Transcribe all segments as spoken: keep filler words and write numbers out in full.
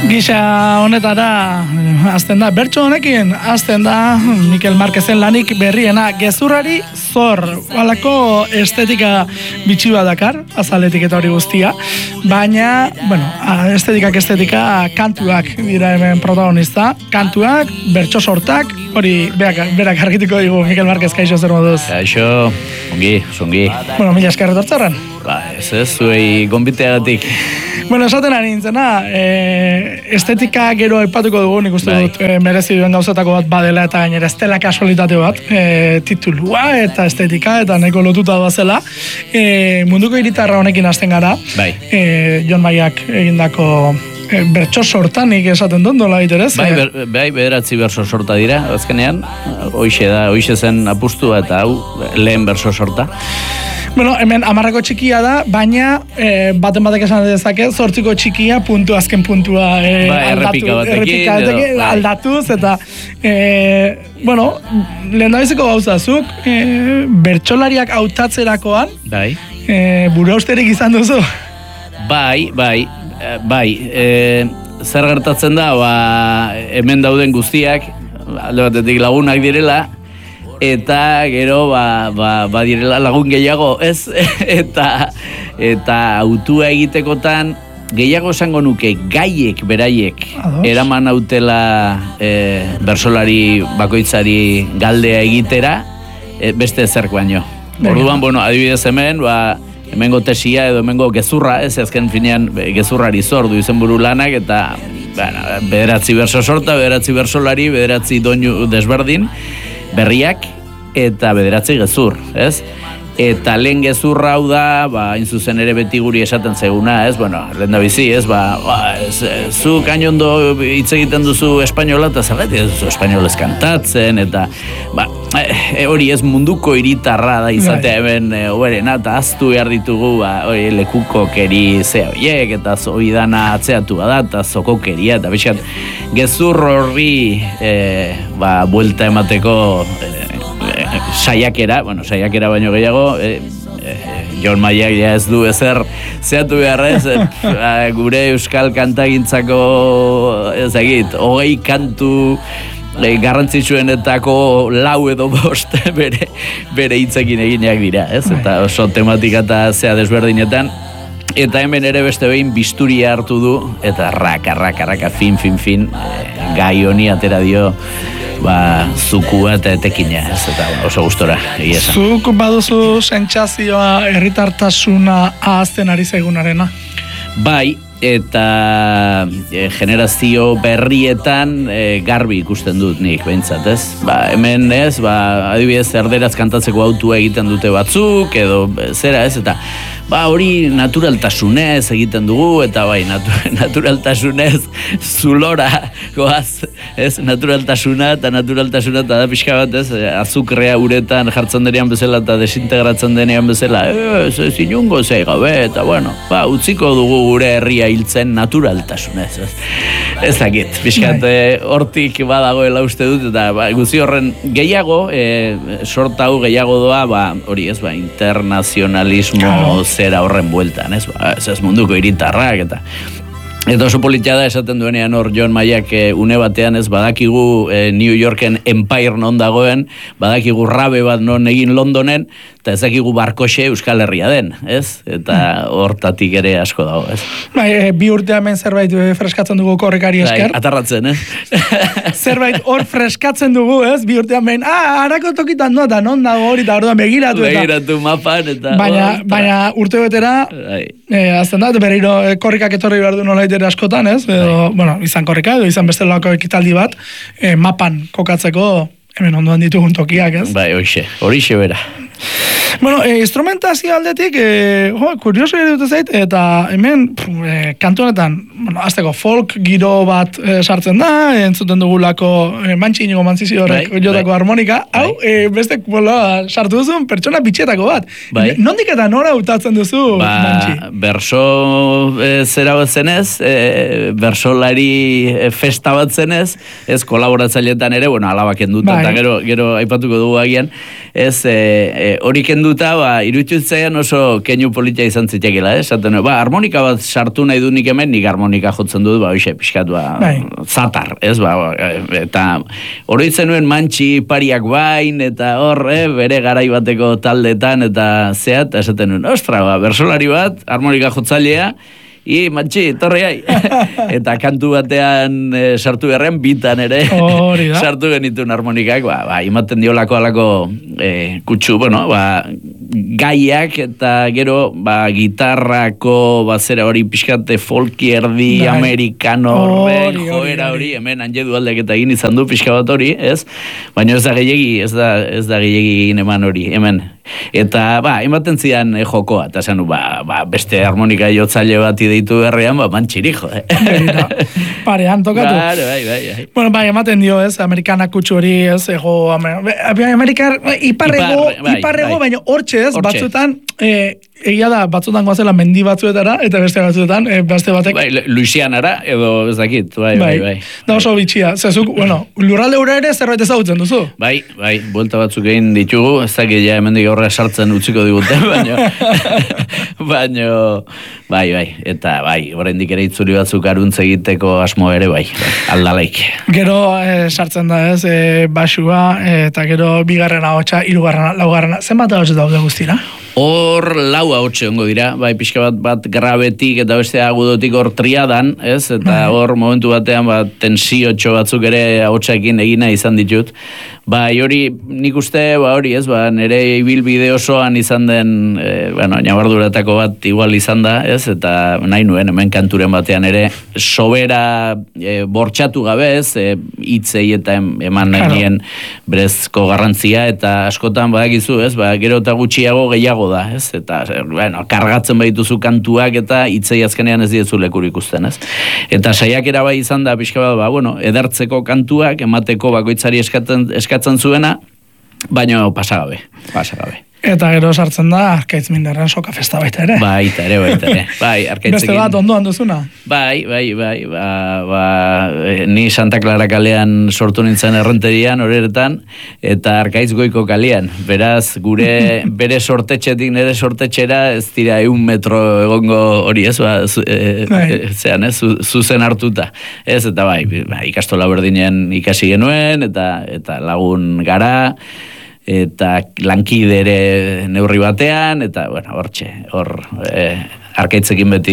Gisa honetara azten da, bertso honekin azten da Mikel Marquezen lanik berriena gezurrari zor, balako estetika bitxi bat dakar, azaletik eta hori guztia, baina, bueno, estetikak estetika kantuak dira hemen protagonista, kantuak, bertso sortak, hori berak, berak argituko digu Mikel Marquez, kaixo zer moduz? Kaixo, ongi, ongi. Bueno, mila eskerret hortzarren. Ba, ez ez, zuei gonbiteagatik. Bueno, esaten ari nintzena, e, estetika gero aipatuko dugu, nik uste dut e, merezi duen gauzatako bat badela eta gainera estela kasualitate bat, e, titulua eta estetika eta nahiko lotuta bazela. E, munduko hiritarra honekin hasten gara, bai. E, Jon Maiak egindako e, bertso sortanik esaten dut, nola iterez? Bai, ber, bai, bederatzi bertso sorta dira, azkenean, hoixe da, hoixe zen apustua eta hau lehen bertso sorta. Bueno, hemen amarrako txikia da, baina e, baten batek esan dezake, zortziko txikia puntu azken puntua e, ba, aldatu, errepika batekin, bai. aldatuz, eta e, bueno, lehen da biziko gauzazuk, e, bertsolariak hautatzerakoan, bai. e, buru austerik izan duzu? Bai, bai, bai, e, zer gertatzen da, ba, hemen dauden guztiak, alde batetik lagunak direla, eta gero ba, ba, badirela lagun gehiago, ez? eta eta autua egitekotan gehiago esango nuke gaiek beraiek Ados. eraman hautela e, bersolari bakoitzari galdea egitera e, beste zerk baino. Orduan, bueno, adibidez hemen, ba, hemengo tesia edo hemengo gezurra, ez azken finean gezurrari zor du izenburu lanak eta bueno, bederatzi berso sorta, bederatzi bersolari, bederatzi doinu desberdin, berriak eta bederatzi gezur, ez? Eta lehen gezurra hau da, ba, hain zuzen ere beti guri esaten zeguna, ez? Bueno, lehen da bizi, ez? Ba, ba ez, zu kainondo hitz egiten duzu espainola, eta zergatik ez duzu espainolez kantatzen, eta ba, e, hori ez munduko hiritarra da izatea hemen, e, oberena, eta aztu behar ditugu, ba, hori lekukokeri zea horiek, eta zoidana atzeatu da, eta zokokeria, eta bizkat, gezur horri, e, ba, buelta emateko, e, saiakera, bueno, saiakera baino gehiago, e, e, Jon Maiak ja ez du ezer zehatu beharrez, e, gure euskal kantagintzako, ez egit, hogei kantu e, garrantzitsuenetako lau edo bost bere, bere hitzekin eginak dira, ez? Eta oso tematika eta zea desberdinetan, eta hemen ere beste behin bisturia hartu du, eta raka, raka, raka, fin, fin, fin, e, gai honi atera dio, ba, zukua eta etekina, ez, eta oso gustora, egia esan. Zuk baduzu sentsazioa herritartasuna ahazten ari zaigunarena? Bai, eta e, generazio berrietan e, garbi ikusten dut nik, behintzat, ez? Ba, hemen, ez, ba, adibidez, erderaz kantatzeko autua egiten dute batzuk, edo zera, ez, eta ba, hori naturaltasunez egiten dugu, eta bai, natu, naturaltasunez zulora goaz, ez, naturaltasuna eta naturaltasuna eta da pixka bat, ez, azukrea uretan jartzen denean bezala eta desintegratzen denean bezala, ez, ez inungo zei gabe, eta bueno, ba, utziko dugu gure herria hiltzen naturaltasunez, ez, ez dakit, pixkat, hortik badagoela uste dut, eta ba, guzi horren gehiago, e, sorta hau gehiago doa, ba, hori ez, ba, internazionalismo zera horren bueltan, ez, ba, ez, ez munduko hiritarrak, eta eta oso politia da esaten duenean hor Jon Maiak e, une batean, ez, badakigu e, New Yorken Empire non dagoen, badakigu rabe bat non egin Londonen, eta ez dakigu Barkoxe Euskal Herria den, ez? Eta hortatik ere asko dago, ez? Bai, e, bi urte hemen zerbait e, freskatzen dugu korrekari esker. Bai, atarratzen, eh? Zerbait hor freskatzen dugu, ez? Bi urte hemen, ah, harako tokitan no, eta non dago hori, eta orduan begiratu eta... Begiratu mapan, eta... Baina, baina urte betera, e, azten da, berriro e, korrikak etorri behar du nolait ere askotan, ez? Edo, bueno, izan korrika, edo izan bestelako ekitaldi bat, e, mapan kokatzeko hemen ondoan ditugun tokiak, ez? Bai, horixe, horixe bera. Bueno, e, instrumentazio aldetik, e, jo, kurioso ere dute zait, eta hemen e, kantu honetan, bueno, azteko folk giro bat e, sartzen da, entzuten dugulako e, Mantxi Inigo Manzizi horrek bai, jotako bai. harmonika, hau, bai. e, beste bola, sartu duzun pertsona bitxetako bat. Bai. Nondik eta nora hautatzen duzu, ba, Mantxi? Berso e, zera bat zenez, e, bersolari e, festa bat zenez, ez kolaboratzailetan ere, bueno, alabaken dut, bai. Eta gero, gero aipatuko dugu agian, ez, e, hori kenduta, ba, irututzaian oso keinu politia izan zitekela, eh? Esaten, ba, harmonika bat sartu nahi du nik hemen, nik harmonika jotzen dut, ba, hoxe, pixkat, ba, zatar, ez, ba, eta oroitzen nuen mantxi pariak bain, eta hor, eh, bere garai bateko taldetan, eta zeat, esaten nuen, ostra, ba, bersolari bat, harmonika jotzailea, I, mantxi, torri hai. Eta kantu batean e, sartu berren, bitan ere sartu genituen harmonikak, ba, ba, imaten diolako alako e, kutsu, bueno, ba, gaiak eta gero ba, gitarrako bazera hori pixkate folki erdi, bai. Amerikano horren, joera hori, hemen Anjedu aldek eta egin izan du pixka bat hori, ez? Baina ez da gehiagi, ez da, ez da gehiagi egin eman hori, hemen. Eta, ba, ematen zidan e, jokoa, eta zanu, ba, ba, beste harmonika jotzaile bat ideitu berrean, ba, mantxiri, jo, eh? Parean, tokatu. Claro, bai, bai, bai. Bueno, bai, ematen dio, ez, amerikana kutsu hori, ez, ego, amerikar, iparrego, bai, iparrego, bai. Baina hortxe, ez, hortxe. Batzuetan, e, egia da, batzuetan goazela mendi batzuetara, eta beste batzuetan, e, beste batek. Bai, Luisianara, edo ez dakit, bai, bai, bai. bai. Da oso bitxia, zezuk, bueno, lurralde ura ere zerbait ezagutzen duzu. Bai, bai, buelta batzuk egin ditugu, ez dakit ja hemendik horre sartzen utziko digute, baina, baina, bai, bai, eta bai, oraindik ere itzuri batzuk aruntz egiteko asmo ere, bai, aldalaik. Gero e, sartzen da ez, e, basua, e, eta gero bigarrena hotxa, hirugarrena, laugarrena, zenbat hotx daude guztira? Hor lau ahotxe ongo dira, bai, pixka bat bat grabetik eta beste agudotik hor triadan, ez? Eta hor momentu batean bat tensiotxo batzuk ere ahotxekin egina izan ditut. Bai, hori nik uste, ba hori, ez? Ba, nire ibilbide osoan izan den, e, bueno, nabarduratako bat igual izan da, ez? Eta nahi nuen, hemen kanturen batean ere, sobera e, bortxatu gabe, ez? E, hitzei eta eman nahi nien berezko garrantzia, eta askotan badakizu, ez? Ba, gero eta gutxiago gehiago da, ez? Eta, bueno, kargatzen badituzu kantuak eta hitzei azkenean ez diezu lekur ikusten, ez? Eta saiakera bai izan da, pixka bat, ba, bueno, edertzeko kantuak, emateko bakoitzari eskatzen, eskatzen zuena, baina pasagabe, pasagabe. Eta gero sartzen da, Arkaitz Minderren soka festa baita ere. Baita ere, baita ere. Bai, Beste bat ondoan duzuna? Bai, bai, bai. Ba, ba, ni Santa Clara kalean sortu nintzen errenterian, horretan, eta Arkaitz goiko kalean. Beraz, gure bere sortetxetik nire sortetxera, ez dira eun metro egongo hori, ez, ba, zu, e, bai. zean, ez, zu, zuzen hartuta. Ez, eta bai, ba, ikastola berdinen ikasi genuen, eta, eta lagun gara, eta lankide ere neurri batean, eta, bueno, hortxe, hor, eh, Arkaitzekin beti,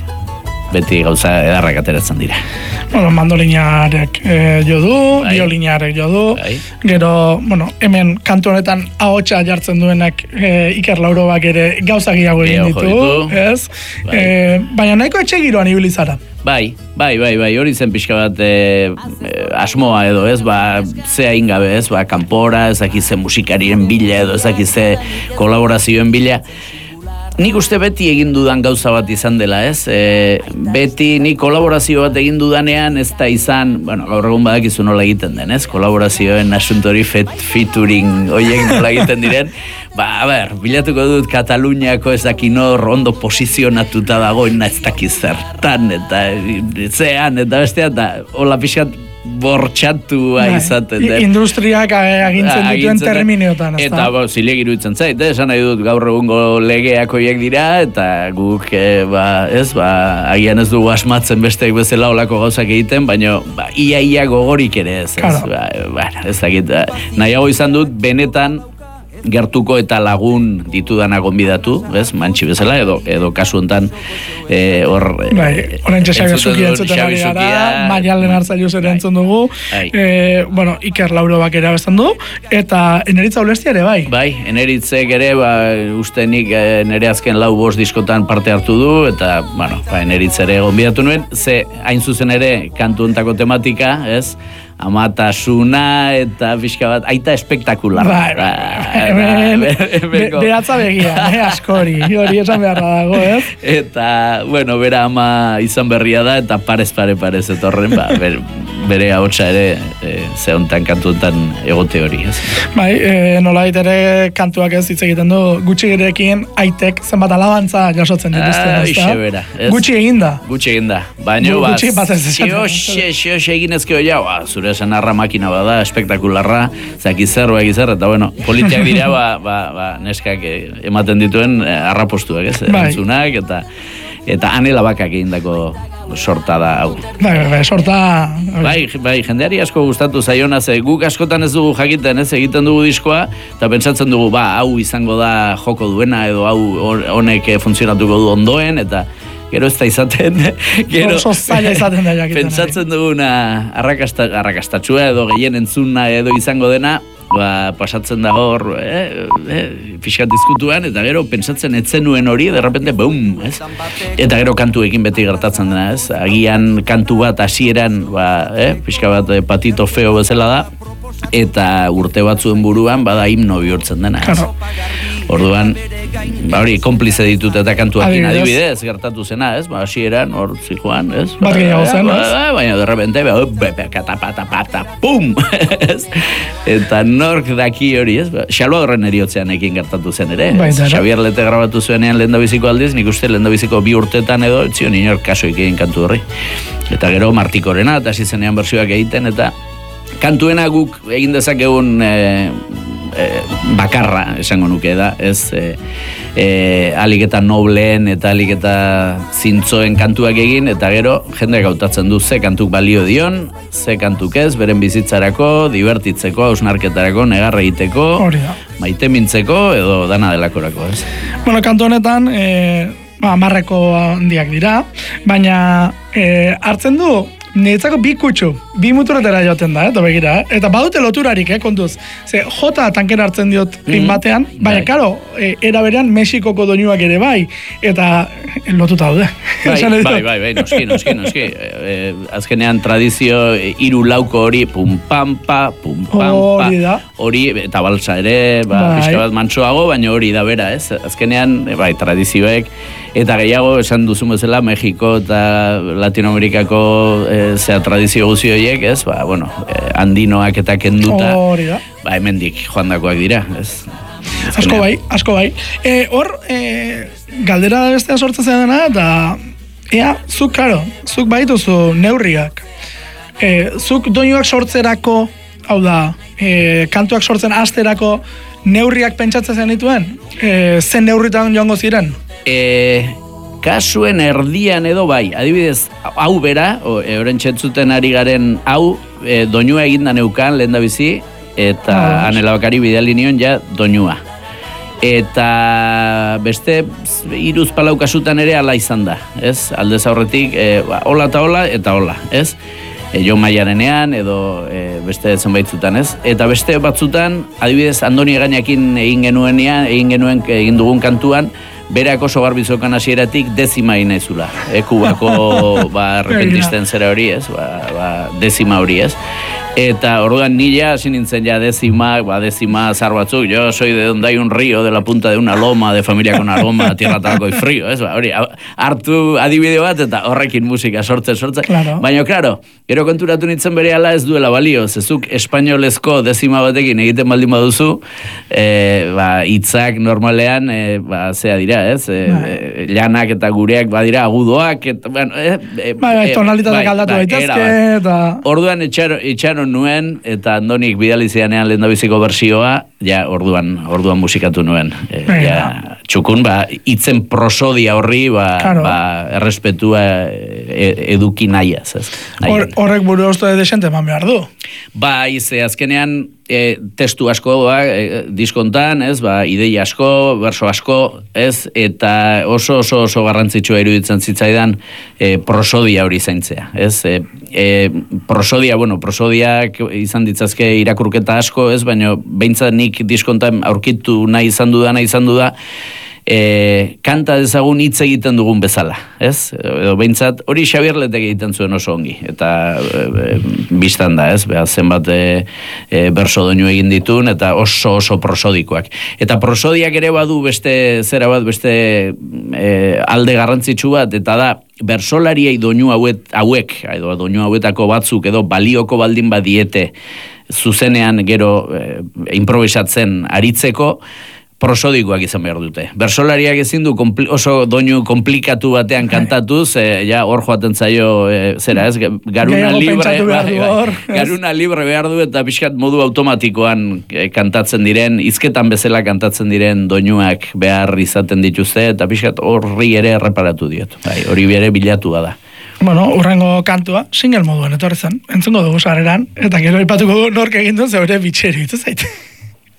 beti gauza edarrak ateratzen dira. Bueno, mandolinarek eh, jo du, bai. Violinarek jo du, bai. Gero, bueno, hemen kantu honetan ahotsa jartzen duenak eh, Iker Laurobak ere gauza gehiago egin ditu, ez? Bai. Eh, baina nahiko etxe giroan ibili zara. Bai, bai, bai, bai, hori zen pixka bat e, e, asmoa edo, ez, ba, zea ingabe, ez, ba, kanpora, ez dakize musikarien bila edo, ez dakize kolaborazioen bila. Nik uste beti egin dudan gauza bat izan dela, ez, e, beti nik kolaborazio bat egin dudanean ez da izan, bueno, gaur egun badakizu nola egiten den, ez, kolaborazioen asuntori fet, featuring oiek nola egiten diren, ba, a ber, bilatuko dut Kataluniako ez dakinor ondo posizionatuta dagoen ez dakiz zertan, eta zean, eta bestea, eta hola pixkat bortxatua izaten den. Industriak agintzen dituen termineotan. Eta bo, zilegi iruditzen zait, esan nahi dut gaur egungo legeak horiek dira, eta guk, e, ba, ez, ba, agian ez dugu asmatzen besteek bezala olako gauzak egiten, baina ba, ia-ia gogorik ere ez. Ez, ba, ba, ez dakit, nahiago izan dut, benetan, gertuko eta lagun ditudana gonbidatu, ez, mantxi bezala, edo, edo kasu hontan hor... E, bai, horrentxe Xabi Zuki entzuten ari gara, Maialen Artzaiuz ere entzun dugu, e, bueno, Iker Laurobak ere abesten du, eta Eneritza Ulestia ere, bai? Bai, Eneritzek ere, ba, uste nik nere azken lau bost diskotan parte hartu du, eta, bueno, ba, Eneritza ere gonbidatu nuen, ze hain zuzen ere kantu hontako tematika, ez, amatasuna eta pixka bat, aita espektakular. Bai, bai, beratza begia, askori, hori esan beharra dago, ez? Eta, bueno, bera ama izan berria da, eta parez pare parez etorren, ba, bere ahotsa ere ze hontan kantuetan egote hori, ez? Bai, e, nolait ere kantuak ez hitz egiten du, gutxi gerekin aitek zenbat alabantza jasotzen dituzte, ah, ezta? Bera, gutxi eginda. Gutxi eginda. Baina, Gu, ba, gutxi bat ez esaten. xioxe, xioxe egin ezkeo ja, ba, zure esan arra makina bada, espektakularra, zakizer, bakizer, eta bueno, politiak dira, ba, ba, ba, neskak ematen dituen arrapostuak, ez? Bai. Entzunak, eta eta anela bakak egindako sorta da hau. Bai, bai, bai, sorta... Bai, bai, jendeari asko gustatu zaiona, ze guk askotan ez dugu jakiten, ez, egiten dugu diskoa, eta pentsatzen dugu, ba, hau izango da joko duena, edo hau honek funtzionatuko du ondoen, eta gero ez da izaten, gero... Oso zaila izaten da jakiten. Pentsatzen duguna arrakasta, arrakastatxua edo gehien entzuna edo izango dena, ba, pasatzen da hor, eh, eh, pixkat diskutuan, eta gero pentsatzen etzen nuen hori, derrepente, boom, ez? Eta gero kantuekin beti gertatzen dena, ez? Agian kantu bat hasieran, ba, eh, pixka bat eh, patito feo bezala da, eta urte batzuen buruan, bada himno bihurtzen dena, ez? Claro. Orduan, ba hori, konplize ditut eta kantuakin Adibidez. adibidez, gertatu zena, ez? Ba, hasieran, hor zikoan, ez? Bat gehiago zen, ba, ez? ba, baina, derrepente, ba, bepe, katapata, pata, pum! Ez? Eta nork daki hori, ez? Ba, Xalua horren eriotzean ekin gertatu zen ere. Bai, Ez? da, da. Xabier Lete grabatu zuenean lehendabiziko aldiz, nik uste lehendabiziko bi urtetan edo, etzion inor kasoik egin kantu horri. Eta gero Martikorena, eta hasi zenean bertsioak egiten, eta kantuena guk egin dezakegun e, e, bakarra, esango nuke da, ez? E, e, alik eta nobleen eta alik eta zintzoen kantuak egin, eta gero jendeak hautatzen du ze kantuk balio dion, ze kantuk ez, beren bizitzarako, divertitzeko, hausnarketarako, negarra egiteko, Hori da. maite mintzeko, edo dana delakorako, ez? Bueno, kantu honetan, e, ba, marreko handiak dira, baina e, hartzen du, niretzako bi kutxu, bi muturretara joten da, eh, eta begira, eh? Eta badute loturarik, eh, kontuz. Ze, jota tanken hartzen diot pin batean, baina, bai. karo, e, era berean Mexikoko doinuak ere bai, eta e, lotuta daude. Bai, Esan nahi dut. bai, bai, bai, noski, noski, noski. E, e, azkenean tradizio e, hiru lauko hori, pum pam pa, pum pam pa, Hori da. hori, eta balsa ere, ba, Bai. pixka bat mantsoago, baina hori da bera, ez? Azkenean, e, bai, tradizioek, eta gehiago esan duzun bezala, Mexiko eta Latinoamerikako e, zea tradizio guzi horiek, ez? Ba, bueno, e, andinoak eta kenduta, Hori da. ba, hemendik joandakoak dira, ez? Asko bai, asko bai. E, hor, e, galdera bestea sortzen zen dena, eta ea, zuk, karo, zuk baituzu neurriak. E, zuk doinuak sortzerako, hau da, e, kantuak sortzen hasterako neurriak pentsatzen zen dituen? E, zen neurritan joango ziren? E, kasuen erdian edo bai, adibidez, hau bera, euren txetzuten ari garen hau, e, doinua eginda neukan lehen da bizi, eta Ah, Anela Bakari bidali nion ja doinua. Eta beste hiruz palau kasutan ere ala izan da, ez? Aldez aurretik, e, ba, hola eta hola eta hola, ez? E, Jo Maiarenean edo e, beste zenbaitzutan, ez? Eta beste batzutan, adibidez, Andoni Egañakin egin genuenean, egin genuen, egin dugun kantuan, berak oso garbizokan hasieratik dezima egin naizula. E, Kubako ba, repentisten zera hori, ez? Ba, ba, dezima hori, ez? Eta orduan nila hasi nintzen ja dezimak, ba, dezima zar batzuk, jo soy de donde hay un río, de la punta de una loma, de familia con aroma, tierra talco y frío, ez? Ba, hori, hartu adibide bat eta horrekin musika sortzen, sortzen. Claro. Baina, claro, gero konturatu nintzen berehala ez duela balio, zezuk espainolezko dezima batekin egiten baldin baduzu, e, ba, hitzak normalean, e, ba, zea dira, ez? E, e, llanak eta gureak badira agudoak, eta, bueno, e, e, Bai, bai, e, tonalitateak bai, aldatu bai, daitezke, era bat. eta... Orduan etxaro, etxaron nuen, eta Andonik bidali zidanean lehendabiziko bersioa, ja, orduan, orduan musikatu nuen. E, Bai, ja, txukun, ba, itzen prosodia horri, ba, Claro. ba errespetua e, eduki nahiaz, ez? Nahi. Hor, horrek buru osto desente eman behar du. Bai, ze azkenean e, testu asko, ba, e, diskontan, ez, ba, ideia asko, berso asko, ez, eta oso oso oso garrantzitsua iruditzen zitzaidan e, prosodia hori zaintzea, ez, e, e, prosodia, bueno, prosodiak izan ditzazke irakurketa asko, ez, baina behintzat nik diskontan aurkitu nahi izan dudana izan duda, e, kanta dezagun hitz egiten dugun bezala, ez? Edo behintzat, hori Xabierletek egiten zuen oso ongi, eta e, e, biztan da, ez? Beha, zenbat e, e, berso doinu egin ditun, eta oso oso prosodikoak. Eta prosodiak ere badu beste, zera bat, beste e, alde garrantzitsu bat, eta da, bersolariei doinu hauet, hauek, edo doinu hauetako batzuk, edo balioko baldin badiete, zuzenean gero e, improvisatzen aritzeko, prosodikoak izan behar dute. Bersolariak ezin du kompli, oso doinu komplikatu batean kantatuz, e, ja hor joaten zaio, e, zera ez, garuna libre, bai, bai, garuna libre behar du, eta pixkat modu automatikoan e, kantatzen diren, hizketan bezala kantatzen diren doinuak behar izaten dituzte, eta pixkat horri ere erreparatu diot. Bai, hori bere bilatu da. Bueno, urrengo kantua, single moduan etorri zen, entzungo dugu sarreran, eta gero ipatuko nork egin duen zeure bitxeri, ez zaite.